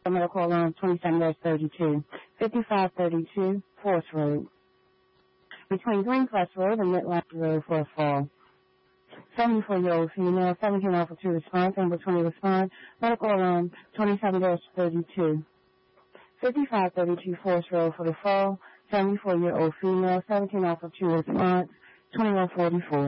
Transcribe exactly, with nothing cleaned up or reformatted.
Medical alarm twenty-seven thirty-two. fifty-five thirty-two, Force Road. Between Greencrest Road and Midland Road for a fall. seventy-four-year-old female, seventeen offer to response, and between response, medical alarm twenty-seven thirty-two. fifty-five thirty-two Force Road for the fall, seventy-four-year-old female, seventeen offer to response, twenty-one forty-four.